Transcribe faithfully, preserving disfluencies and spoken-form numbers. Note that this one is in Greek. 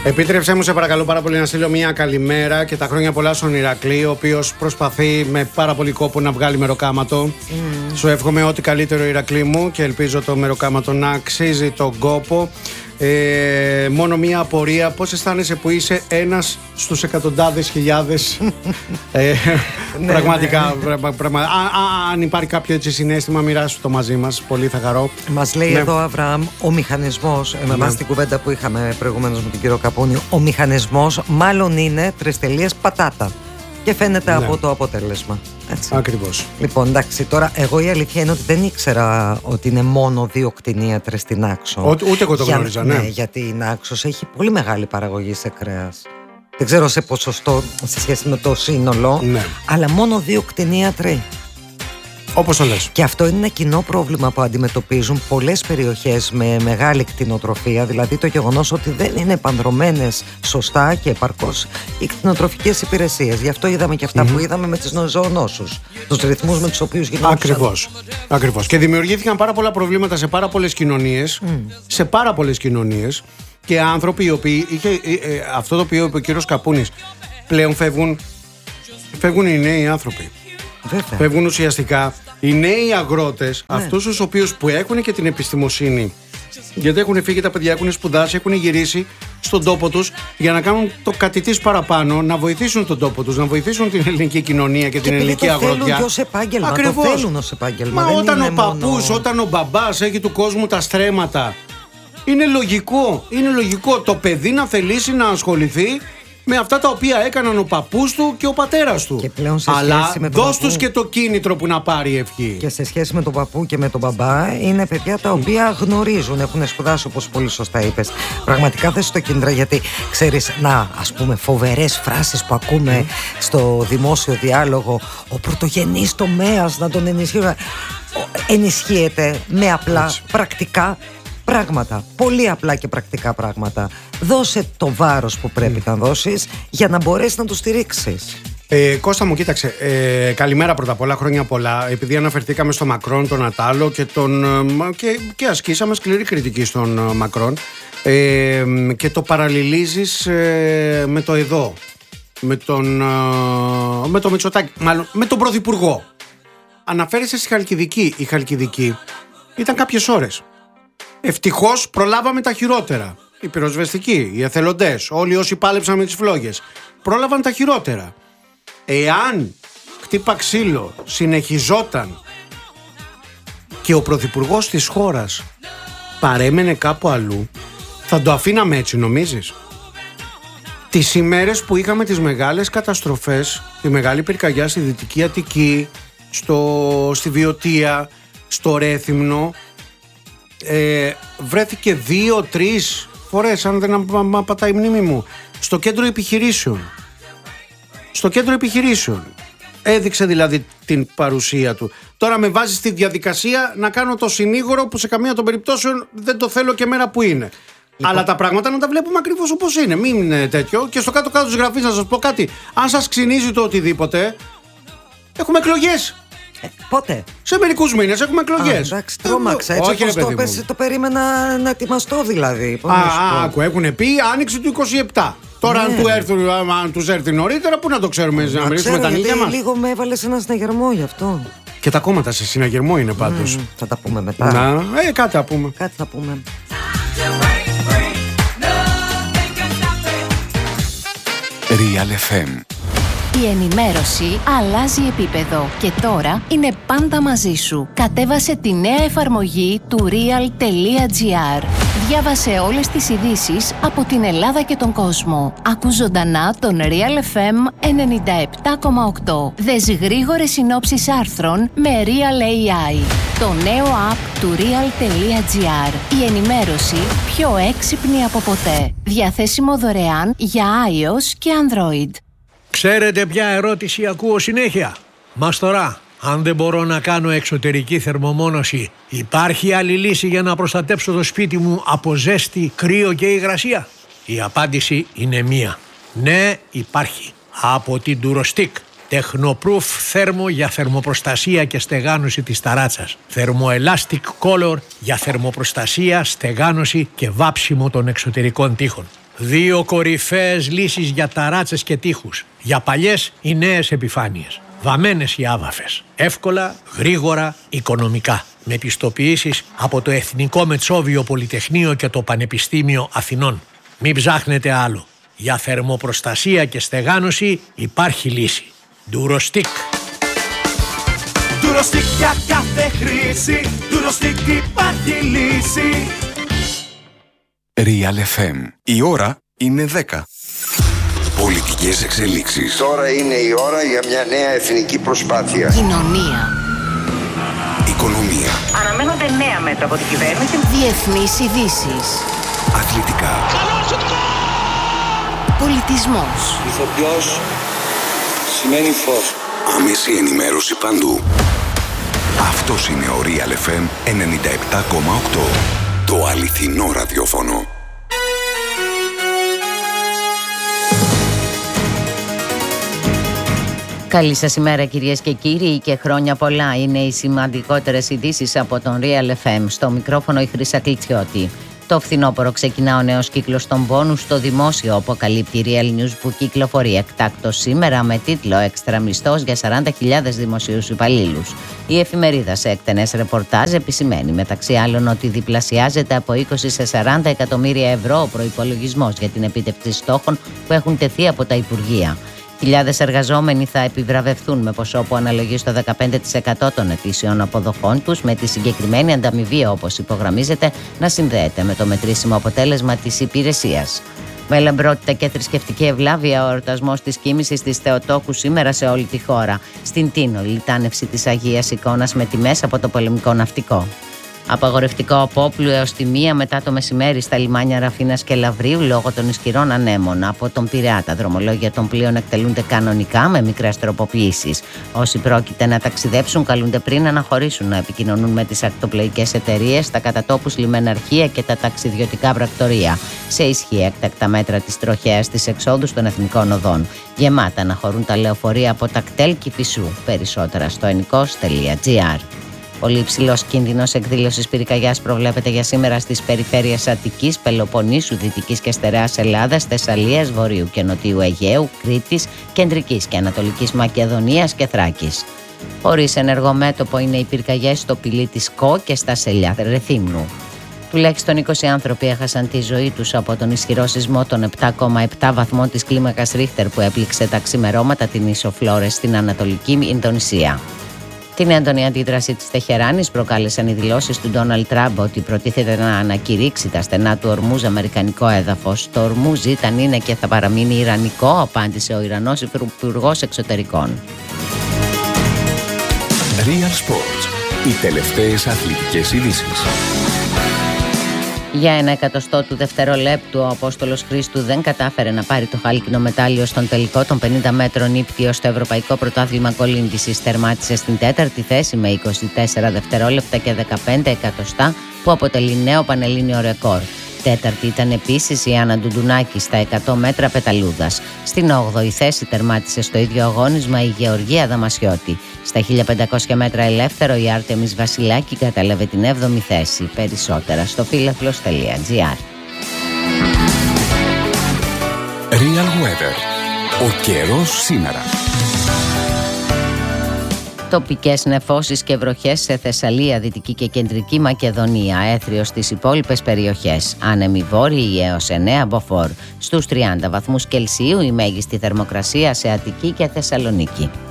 Επίτρεψέ μου, σε παρακαλώ πάρα πολύ, να στείλω μια καλημέρα και τα χρόνια πολλά στον Ηρακλή, ο οποίος προσπαθεί με πάρα πολύ κόπο να βγάλει μεροκάματο. Mm. Σου εύχομαι ό,τι καλύτερο, Ηρακλή μου, και ελπίζω το μεροκάματο να αξίζει τον κόπο. Ε, μόνο μία απορία: πώς αισθάνεσαι που είσαι ένας στους εκατοντάδες χιλιάδες? ε, ναι, πραγματικά, ναι. Πραγμα, πραγμα, α, α, αν υπάρχει κάποιο έτσι συναίσθημα, μοιράσου το μαζί μας. Πολύ θα χαρώ. Μας λέει ναι. εδώ, Αβραάμ, ο μηχανισμός, με βάση ναι. την κουβέντα που είχαμε προηγουμένως με τον κύριο Καπούνη, ο μηχανισμός μάλλον είναι τρεις τελείες πατάτα. Και φαίνεται ναι. από το αποτέλεσμα. Έτσι. Ακριβώς. Λοιπόν, εντάξει, τώρα εγώ η αλήθεια είναι ότι δεν ήξερα ότι είναι μόνο δύο κτηνίατρες στην Άξο. Ο, ούτε εγώ το Για, γνώριζα, ναι. ναι. Γιατί η Άξος έχει πολύ μεγάλη παραγωγή σε κρέας. Δεν ξέρω σε ποσοστό σε σχέση με το σύνολο, ναι. αλλά μόνο δύο κτηνίατροι. Όπως το λες. Και αυτό είναι ένα κοινό πρόβλημα που αντιμετωπίζουν πολλές περιοχές με μεγάλη κτηνοτροφία, δηλαδή το γεγονός ότι δεν είναι επανδρωμένες σωστά και επαρκώς οι κτηνοτροφικές υπηρεσίες. Γι' αυτό είδαμε και αυτά mm-hmm. που είδαμε με τις ζωονόσους, τους ρυθμούς με τους οποίους γινόταν. Ακριβώς. Ακριβώς. Και δημιουργήθηκαν πάρα πολλά προβλήματα σε πάρα πολλές κοινωνίες, mm. σε πάρα πολλές κοινωνίες, και άνθρωποι οι οποίοι, είχε, ε, ε, αυτό το οποίο είπε ο κύριος Καπούνης, πλέον φεύγουν, φεύγουν οι νέοι άνθρωποι. Βέβαια. Φεύγουν ουσιαστικά οι νέοι αγρότες, ναι. αυτούς τους οποίους που έχουν και την επιστημοσύνη, γιατί έχουν φύγει τα παιδιά, έχουν σπουδάσει, έχουν γυρίσει στον τόπο τους για να κάνουν το κάτι της παραπάνω, να βοηθήσουν τον τόπο τους, να βοηθήσουν την ελληνική κοινωνία και, και την ελληνική αγροτιά. Και το θέλουν ως επάγγελμα. Ακριβώς. Το θέλουν ως επάγγελμα. Μα δεν όταν ο παππούς, μόνο... όταν ο μπαμπάς έχει του κόσμου τα στρέμματα, είναι λογικό, είναι λογικό το παιδί να θελήσει να ασχοληθεί με αυτά τα οποία έκαναν ο παππούς του και ο πατέρας του. Και πλέον σε Αλλά με τον δώσ' παππού... τους και το κίνητρο που να πάρει ευχή. Και σε σχέση με τον παππού και με τον μπαμπά, είναι παιδιά τα οποία γνωρίζουν, έχουν σπουδάσει, όπως πολύ σωστά είπες. Πραγματικά θες το κίνητρο, γιατί ξέρεις, να, ας πούμε, φοβερές φράσεις που ακούμε mm. στο δημόσιο διάλογο, ο πρωτογενής τομέας να τον ενισχύει. Ενισχύεται με απλά Έτσι. πρακτικά πράγματα, πολύ απλά και πρακτικά πράγματα. Δώσε το βάρος που πρέπει mm. να δώσεις για να μπορέσεις να το στηρίξεις. Ε, Κώστα μου, κοίταξε, ε, καλημέρα πρώτα απ' όλα, χρόνια πολλά. Επειδή αναφερθήκαμε στο Μακρόν, τον Ατάλο και, τον, και, και ασκήσαμε σκληρή κριτική στον Μακρόν, ε, και το παραλληλίζεις ε, με το εδώ, με τον, ε, με το Μητσοτάκη, μάλλον με τον Πρωθυπουργό. Αναφέρεσαι στη Χαλκιδική. Η Χαλκιδική ήταν κάποιες ώρες. Ευτυχώς προλάβαμε τα χειρότερα. Οι πυροσβεστικοί, οι εθελοντές, όλοι όσοι πάλεψαν με τις φλόγες, πρόλαβαν τα χειρότερα. Εάν χτύπα ξύλο συνεχιζόταν και ο πρωθυπουργός της χώρας παρέμενε κάπου αλλού, θα το αφήναμε έτσι, νομίζεις? Τις ημέρες που είχαμε τις μεγάλες καταστροφές, τη μεγάλη πυρκαγιά στη Δυτική Αττική, στο, στη Βιωτία, στο Ρέθυμνο, Ε, βρέθηκε δύο-τρεις φορές, αν δεν πατάει η μνήμη μου, στο κέντρο επιχειρήσεων. Στο κέντρο επιχειρήσεων. Έδειξε δηλαδή την παρουσία του. Τώρα με βάζει στη διαδικασία να κάνω το συνήγορο που σε καμία των περιπτώσεων δεν το θέλω και μέρα που είναι. Λοιπόν. Αλλά τα πράγματα να τα βλέπουμε ακριβώς όπως είναι. Μην είναι τέτοιο. Και στο κάτω-κάτω της γραφής να σας πω κάτι. Αν σας ξυνίζει το οτιδήποτε, έχουμε εκλογές. Ε, πότε? Σε μερικούς μήνες έχουμε εκλογές. Α, εντάξει, τρόμαξα. Έτσι όπως το πες, το περίμενα να ετοιμαστώ δηλαδή. Α, α, άκου, έχουν πει άνοιξη του είκοσι επτά. Τώρα ναι. αν, του έρθουν, αν τους έρθει νωρίτερα, πού να το ξέρουμε, να, να μιλήσουμε τα νύχια μας. Λίγο με έβαλες ένα συναγερμό γι' αυτό. Και τα κόμματα σε συναγερμό είναι πάντως. Mm, θα τα πούμε μετά. Να, ε, κάτι θα πούμε. Κάτι θα πούμε. Real εφ εμ. Η ενημέρωση αλλάζει επίπεδο και τώρα είναι πάντα μαζί σου. Κατέβασε τη νέα εφαρμογή του real.gr. Διάβασε όλες τις ειδήσεις από την Ελλάδα και τον κόσμο. Ακού ζωντανά τον Real εφ εμ ενενήντα επτά κόμμα οκτώ. Δες γρήγορες συνόψεις άρθρων με Real έι άι. Το νέο app του real.gr. Η ενημέρωση πιο έξυπνη από ποτέ. Διαθέσιμο δωρεάν για iOS και Android. Ξέρετε ποια ερώτηση ακούω συνέχεια? Μαστορά, αν δεν μπορώ να κάνω εξωτερική θερμομόνωση, υπάρχει άλλη λύση για να προστατέψω το σπίτι μου από ζέστη, κρύο και υγρασία? Η απάντηση είναι μία. Ναι, υπάρχει. Από την Durostick. Technoproof θέρμο για θερμοπροστασία και στεγάνωση της ταράτσας. Thermoelastic Color για θερμοπροστασία, στεγάνωση και βάψιμο των εξωτερικών τοίχων. Δύο κορυφαίες λύσεις για ταράτσες και τείχους. Για παλιές ή νέες επιφάνειες. Βαμμένες οι άβαφες. Εύκολα, γρήγορα, οικονομικά. Με πιστοποιήσεις από το Εθνικό Μετσόβιο Πολυτεχνείο και το Πανεπιστήμιο Αθηνών. Μην ψάχνετε άλλο. Για θερμοπροστασία και στεγάνωση υπάρχει λύση. Ντουροστικ. Ντουροστικ για κάθε χρήση. Ντουροστικ υπάρχει λύση. Real εφ εμ. Η ώρα είναι δέκα. Πολιτικές εξελίξεις. Τώρα είναι η ώρα για μια νέα εθνική προσπάθεια. Κοινωνία. Οικονομία. Αναμένονται νέα μέτρα από την κυβέρνηση. Διεθνείς ειδήσεις. Αθλητικά. Πολιτισμός. Ηθοποιός σημαίνει φως. Άμεση ενημέρωση παντού. Αυτός είναι ο Real εφ εμ ενενήντα επτά κόμμα οκτώ. Το αληθινό ραδιόφωνο. Καλή σας ημέρα κυρίες και κύριοι και χρόνια πολλά. Είναι οι σημαντικότερες ειδήσεις από τον Real εφ εμ. Στο μικρόφωνο η Χρύσα Κλητσιώτη. Το φθινόπωρο ξεκινά ο νέος κύκλος των μπόνους στο δημόσιο, αποκαλύπτει η Real News που κυκλοφορεί εκτάκτως σήμερα με τίτλο «Έξτρα μισθός για σαράντα χιλιάδες δημοσίους υπαλλήλους». Η εφημερίδα σε εκτενές ρεπορτάζ επισημαίνει μεταξύ άλλων ότι διπλασιάζεται από είκοσι σε σαράντα εκατομμύρια ευρώ ο προϋπολογισμός για την επίτευξη στόχων που έχουν τεθεί από τα Υπουργεία. Χιλιάδες εργαζόμενοι θα επιβραβευτούν με ποσό που αναλογεί στο δεκαπέντε τοις εκατό των ετήσιων αποδοχών τους, με τη συγκεκριμένη ανταμοιβή, όπως υπογραμμίζεται, να συνδέεται με το μετρήσιμο αποτέλεσμα της υπηρεσίας. Με λαμπρότητα και θρησκευτική ευλάβεια, ο εορτασμός της κοίμησης της Θεοτόκου σήμερα σε όλη τη χώρα. Στην Τίνο, η λιτάνευση της Αγίας Εικόνας με τιμές από το πολεμικό ναυτικό. Απαγορευτικό από Όπλου έως τη μία μετά το μεσημέρι στα λιμάνια Ραφίνας και Λαβρίου λόγω των ισχυρών ανέμων. Από τον Πειραιά τα δρομολόγια των πλοίων εκτελούνται κανονικά με μικρές τροποποιήσεις. Όσοι πρόκειται να ταξιδέψουν καλούνται πριν αναχωρήσουν να επικοινωνούν με τις ακτοπλοϊκές εταιρείες, τα κατατόπους λιμεναρχεία και τα ταξιδιωτικά πρακτορεία. Σε ισχύ έκτακτα μέτρα της τροχέας της εξόδου των εθνικών οδών. Γεμάτα αναχωρούν τα λεωφορεία από Τακτέλ Κηφισού. Περισσότερα στο ενικός τελεία τζι άρ. Πολύ υψηλός κίνδυνος εκδήλωσης πυρκαγιάς προβλέπεται για σήμερα στις περιφέρειες Αττικής, Πελοποννήσου, Δυτικής και Στερεάς Ελλάδας, Θεσσαλίας, Βορείου και Νοτιού Αιγαίου, Κρήτης, Κεντρικής και Ανατολικής Μακεδονίας και Θράκης. Χωρίς ενεργό μέτωπο είναι οι πυρκαγιές στο Πηλί της Κο και στα Σελιά Ρεθύμνου. Τουλάχιστον είκοσι άνθρωποι έχασαν τη ζωή τους από τον ισχυρό σεισμό των επτά κόμμα επτά βαθμών της κλίμακας Ρίχτερ που έπληξε τα ξημερώματα την ίσο Φλόρες στην Ανατολική Ινδονησία. Την έντονη αντίδραση της Τεχεράνης προκάλεσαν οι δηλώσεις του Ντόναλντ Τραμπ ότι προτίθεται να ανακηρύξει τα στενά του Ορμούζ αμερικανικό έδαφος. Το Ορμούζ ήταν, είναι και θα παραμείνει ιρανικό, απάντησε ο Ιρανός Υπουργός Εξωτερικών. Real Sports. Οι τελευταίες αθλητικές ειδήσεις. Για ένα εκατοστό του δευτερολέπτου, ο Απόστολος Χρήστου δεν κατάφερε να πάρει το χάλκινο μετάλλιο στον τελικό των πενήντα μέτρων ύπτιο στο Ευρωπαϊκό Πρωτάθλημα Κολύμβησης. Τερμάτισε στην τέταρτη θέση με είκοσι τέσσερα δευτερόλεπτα και δεκαπέντε εκατοστά, που αποτελεί νέο πανελλήνιο ρεκόρ. Τέταρτη ήταν επίσης η Άννα Ντουντουνάκη στα εκατό μέτρα πεταλούδας. Στην όγδοη θέση τερμάτισε στο ίδιο αγώνισμα η Γεωργία Δαμασιώτη. Στα χίλια πεντακόσια μέτρα ελεύθερο η Άρτεμις Βασιλάκη κατέλαβε την έβδομη θέση. Περισσότερα στο φίλαθλος τελεία τζι άρ. Real Weather. Ο καιρός σήμερα. Τοπικές νεφώσεις και βροχές σε Θεσσαλία, Δυτική και Κεντρική Μακεδονία. Έθριος στις υπόλοιπες περιοχές. Άνεμοι βόρειοι έως εννέα μποφόρ. Στους τριάντα βαθμούς Κελσίου η μέγιστη θερμοκρασία σε Αττική και Θεσσαλονίκη.